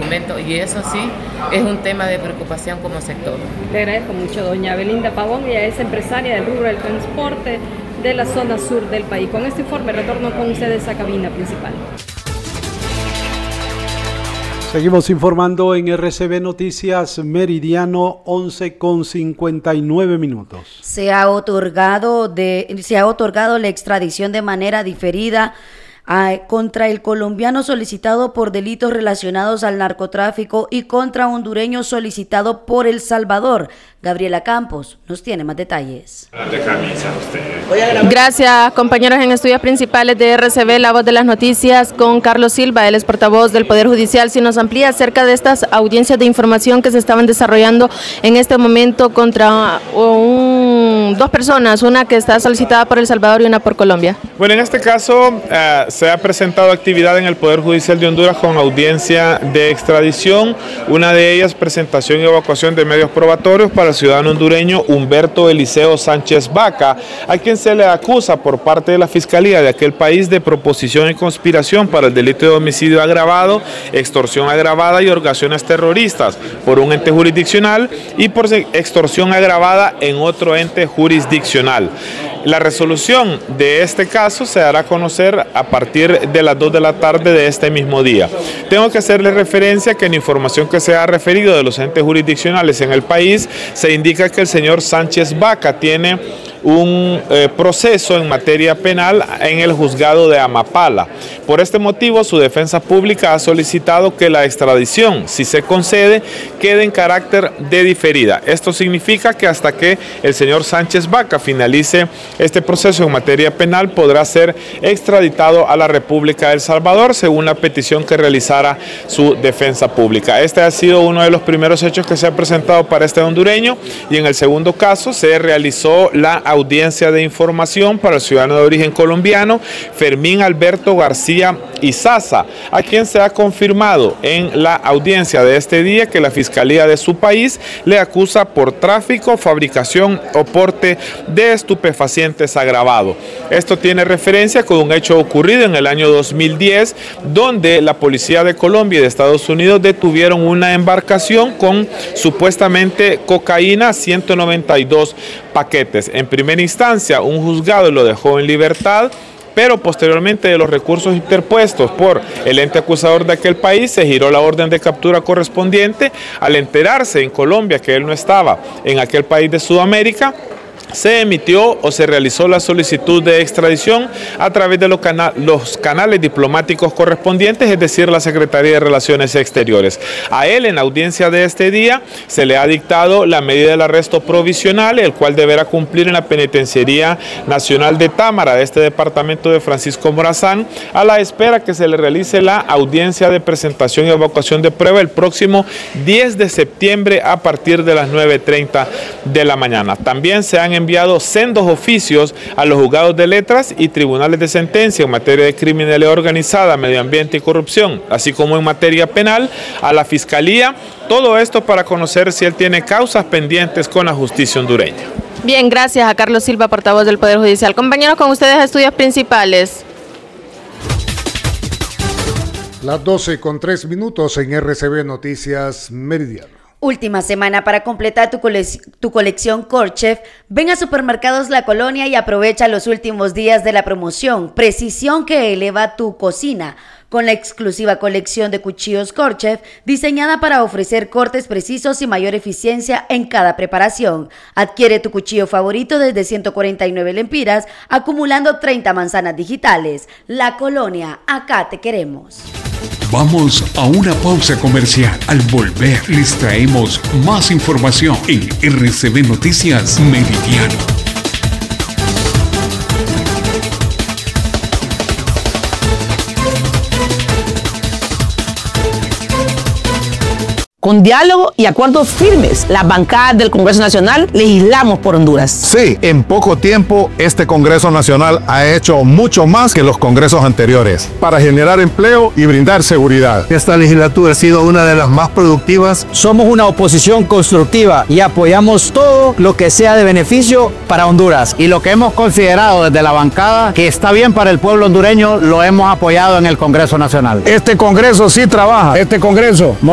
momento, y eso sí es un tema de preocupación como sector. Le agradezco mucho, doña Belinda Pavón, ella es empresaria del rubro del transporte de la zona sur del país. Con este informe retorno con ustedes a cabina principal. Seguimos informando en RCB Noticias Meridiano, 11:59. Se ha otorgado la extradición de manera diferida contra el colombiano solicitado por delitos relacionados al narcotráfico y contra hondureño solicitado por El Salvador. Gabriela Campos nos tiene más detalles. Gracias, compañeros. En estudios principales de RCB, La Voz de las Noticias, con Carlos Silva, él es portavoz del Poder Judicial. Si nos amplía acerca de estas audiencias de información que se estaban desarrollando en este momento contra dos personas, una que está solicitada por El Salvador y una por Colombia. Bueno, en este caso se ha presentado actividad en el Poder Judicial de Honduras con audiencia de extradición, una de ellas presentación y evacuación de medios probatorios para el ciudadano hondureño Humberto Eliseo Sánchez Vaca, a quien se le acusa por parte de la Fiscalía de aquel país de proposición y conspiración para el delito de homicidio agravado, extorsión agravada y organizaciones terroristas por un ente jurisdiccional y por extorsión agravada en otro ente jurisdiccional. La resolución de este caso se dará a conocer a partir de las 2 de la tarde de este mismo día. Tengo que hacerle referencia que en información que se ha referido de los entes jurisdiccionales en el país, se indica que el señor Sánchez Vaca tiene un proceso en materia penal en el juzgado de Amapala. Por este motivo, su defensa pública ha solicitado que la extradición, si se concede, quede en carácter de diferida. Esto significa que hasta que el señor Sánchez Vaca finalice este proceso en materia penal, podrá ser extraditado a la República de El Salvador, según la petición que realizara su defensa pública. Este ha sido uno de los primeros hechos que se ha presentado para este hondureño, y en el segundo caso se realizó la audiencia de información para el ciudadano de origen colombiano Fermín Alberto García Izaza, a quien se ha confirmado en la audiencia de este día que la Fiscalía de su país le acusa por tráfico, fabricación o porte de estupefacientes agravado. Esto tiene referencia con un hecho ocurrido en el año 2010, donde la policía de Colombia y de Estados Unidos detuvieron una embarcación con supuestamente cocaína, 192 paquetes. En primera instancia, un juzgado lo dejó en libertad, pero posteriormente de los recursos interpuestos por el ente acusador de aquel país, se giró la orden de captura correspondiente. Al enterarse en Colombia que él no estaba en aquel país de Sudamérica, se emitió o se realizó la solicitud de extradición a través de los canales diplomáticos correspondientes, es decir, la Secretaría de Relaciones Exteriores. A él, en la audiencia de este día, se le ha dictado la medida del arresto provisional, el cual deberá cumplir en la Penitenciaría Nacional de Támara de este departamento de Francisco Morazán, a la espera que se le realice la audiencia de presentación y evacuación de prueba el próximo 10 de septiembre a partir de las 9:30 de la mañana. También se han enviado sendos oficios a los juzgados de letras y tribunales de sentencia en materia de criminalidad organizada, medio ambiente y corrupción, así como en materia penal, a la Fiscalía. Todo esto para conocer si él tiene causas pendientes con la justicia hondureña. Bien, gracias a Carlos Silva, portavoz del Poder Judicial. Compañeros, con ustedes estudios principales. Las 12:03 en RCB Noticias Meridiano. Última semana para completar tu colección Corchef. Ven a Supermercados La Colonia y aprovecha los últimos días de la promoción. Precisión que eleva tu cocina. Con la exclusiva colección de cuchillos Corchef, diseñada para ofrecer cortes precisos y mayor eficiencia en cada preparación. Adquiere tu cuchillo favorito desde 149 lempiras, acumulando 30 manzanas digitales. La Colonia, acá te queremos. Vamos a una pausa comercial. Al volver les traemos más información en RCB Noticias Meridiano. Con diálogo y acuerdos firmes, las bancadas del Congreso Nacional legislamos por Honduras. Sí, en poco tiempo este Congreso Nacional ha hecho mucho más que los congresos anteriores para generar empleo y brindar seguridad. Esta legislatura ha sido una de las más productivas. Somos una oposición constructiva y apoyamos todo lo que sea de beneficio para Honduras. Y lo que hemos considerado desde la bancada que está bien para el pueblo hondureño, lo hemos apoyado en el Congreso Nacional. Este Congreso sí trabaja. Este Congreso